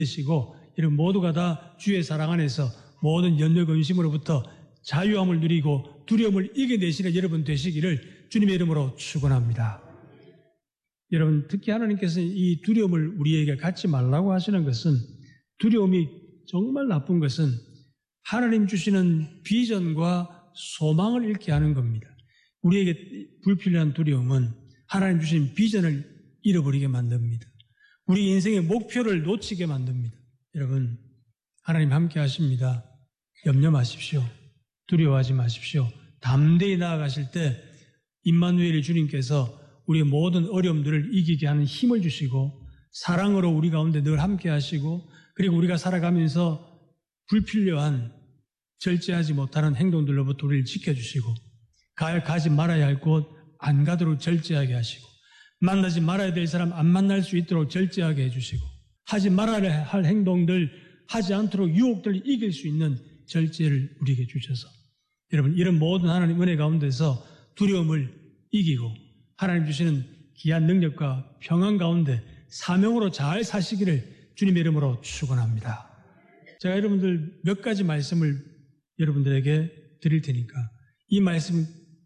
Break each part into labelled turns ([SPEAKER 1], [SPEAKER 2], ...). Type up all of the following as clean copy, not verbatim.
[SPEAKER 1] 되시고 이런 모두가 다 주의 사랑 안에서 모든 연력 근심으로부터 자유함을 누리고 두려움을 이겨내시는 여러분 되시기를 주님의 이름으로 축원합니다. 여러분, 특히 하나님께서 이 두려움을 우리에게 갖지 말라고 하시는 것은, 두려움이 정말 나쁜 것은 하나님 주시는 비전과 소망을 잃게 하는 겁니다. 우리에게 불필요한 두려움은 하나님 주신 비전을 잃어버리게 만듭니다. 우리 인생의 목표를 놓치게 만듭니다. 여러분, 하나님 함께 하십니다. 염려 마십시오. 두려워하지 마십시오. 담대히 나아가실 때 임마누엘 주님께서 우리의 모든 어려움들을 이기게 하는 힘을 주시고 사랑으로 우리 가운데 늘 함께 하시고, 그리고 우리가 살아가면서 불필요한 절제하지 못하는 행동들로부터 우리를 지켜주시고, 가지 말아야 할 곳 안 가도록 절제하게 하시고, 만나지 말아야 될 사람 안 만날 수 있도록 절제하게 해주시고, 하지 말아야 할 행동들 하지 않도록 유혹들을 이길 수 있는 절제를 우리에게 주셔서, 여러분, 이런 모든 하나님 은혜 가운데서 두려움을 이기고 하나님 주시는 귀한 능력과 평안 가운데 사명으로 잘 사시기를 주님의 이름으로 축원합니다. 제가 여러분들 몇 가지 말씀을 여러분들에게 드릴 테니까, 이 말씀이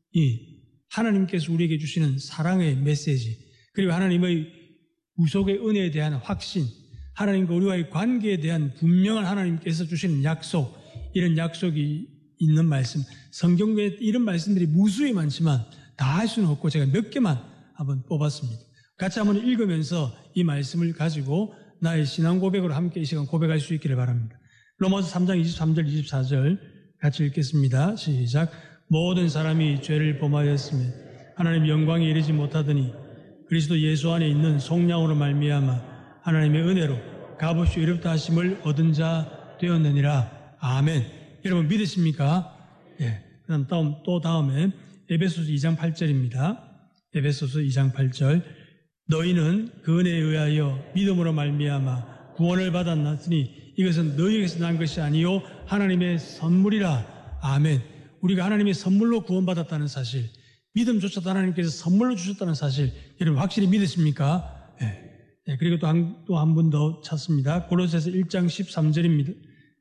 [SPEAKER 1] 하나님께서 우리에게 주시는 사랑의 메시지, 그리고 하나님의 구속의 은혜에 대한 확신, 하나님과 우리와의 관계에 대한 분명한 하나님께서 주시는 약속, 이런 약속이 있는 말씀, 성경에 이런 말씀들이 무수히 많지만 다 할 수는 없고 제가 몇 개만 한번 뽑았습니다. 같이 한번 읽으면서 이 말씀을 가지고 나의 신앙 고백으로 함께 이 시간 고백할 수 있기를 바랍니다. 로마서 3장 23절 24절 같이 읽겠습니다. 시작. 모든 사람이 죄를 범하였으며 하나님 영광에 이르지 못하더니 그리스도 예수 안에 있는 속량으로 말미암아 하나님의 은혜로 값없이 의롭다 하심을 얻은 자 되었느니라. 아멘. 여러분 믿으십니까? 예. 그다음 다음에 에베소서 2장 8절입니다. 에베소서 2장 8절. 너희는 그 은혜에 의하여 믿음으로 말미암아 구원을 받았으니 이것은 너희에게서 난 것이 아니요 하나님의 선물이라. 아멘. 우리가 하나님의 선물로 구원받았다는 사실, 믿음조차도 하나님께서 선물로 주셨다는 사실, 여러분 확실히 믿으십니까? 네. 네. 그리고 또 한 분 더 찾습니다. 골로새서 1장 13절입니다.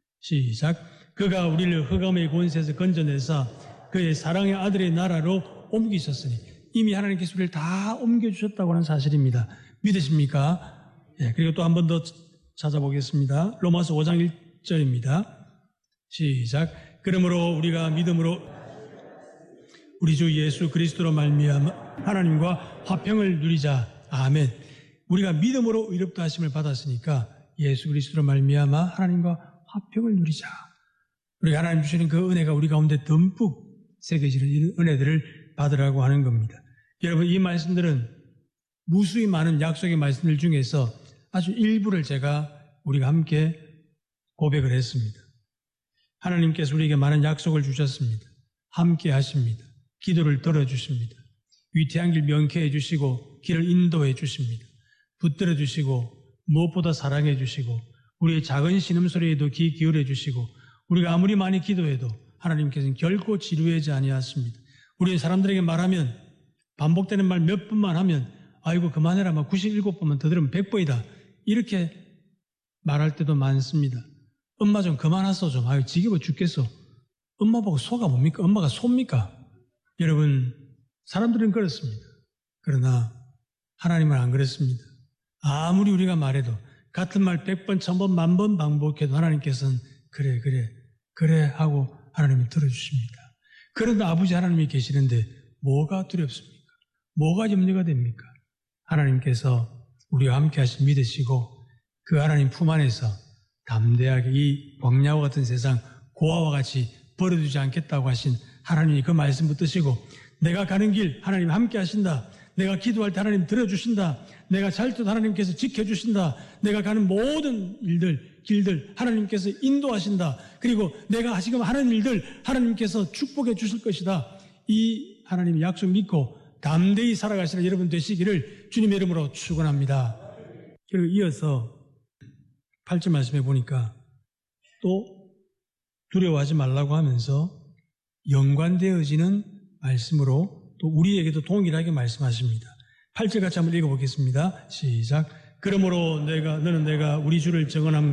[SPEAKER 1] 시작. 그가 우리를 흑암의 권세에서 건져내사 그의 사랑의 아들의 나라로 옮기셨으니, 이미 하나님께서 우리를 다 옮겨주셨다고 하는 사실입니다. 믿으십니까? 네. 그리고 또 한 번 더 찾아보겠습니다. 로마서 5장 1절입니다. 시작. 그러므로 우리가 믿음으로 우리 주 예수 그리스도로 말미암아 하나님과 화평을 누리자. 아멘. 우리가 믿음으로 의롭다 하심을 받았으니까 예수 그리스도로 말미암아 하나님과 화평을 누리자. 우리가 하나님 주시는 그 은혜가 우리 가운데 듬뿍 새겨지는 이런 은혜들을 받으라고 하는 겁니다. 여러분, 이 말씀들은 무수히 많은 약속의 말씀들 중에서 아주 일부를 우리가 함께 고백을 했습니다. 하나님께서 우리에게 많은 약속을 주셨습니다. 함께 하십니다. 기도를 들어주십니다. 위태한 길 명쾌해 주시고 길을 인도해 주십니다. 붙들어 주시고 무엇보다 사랑해 주시고 우리의 작은 신음소리에도 귀 기울여 주시고 우리가 아무리 많이 기도해도 하나님께서는 결코 지루하지 아니하십니다. 우리는 사람들에게 말하면 반복되는 말 몇 번만 하면 아이고 그만해라, 막 97번만 더 들으면 100번이다, 이렇게 말할 때도 많습니다. 엄마 좀 그만하소 좀. 아유 지겨워 죽겠어. 엄마 보고 소가 뭡니까? 엄마가 소입니까? 여러분, 사람들은 그렇습니다. 그러나 하나님은 안 그렇습니다. 아무리 우리가 말해도 같은 말 100번, 1000번, 10,000번 반복해도 하나님께서는 그래 하고 하나님이 들어주십니다. 그런데 아버지 하나님이 계시는데 뭐가 두렵습니까? 뭐가 염려가 됩니까? 하나님께서 우리와 함께 하신 믿으시고 그 하나님 품 안에서 담대하게 이 광야와 같은 세상 고아와 같이 버려두지 않겠다고 하신 하나님이 그 말씀 붙드시고 내가 가는 길 하나님 함께 하신다. 내가 기도할 때 하나님 들어주신다. 내가 잘 때도 하나님께서 지켜주신다. 내가 가는 모든 길들 하나님께서 인도하신다. 그리고 내가 지금 하는 일들 하나님께서 축복해 주실 것이다. 이 하나님의 약속 믿고 담대히 살아가시는 여러분 되시기를 주님의 이름으로 축원합니다. 그리고 이어서 8절 말씀해 보니까 또 두려워하지 말라고 하면서 연관되어지는 말씀으로 또 우리에게도 동일하게 말씀하십니다. 8절 같이 한번 읽어보겠습니다. 시작. 그러므로 너는 내가 우리 주를 정언함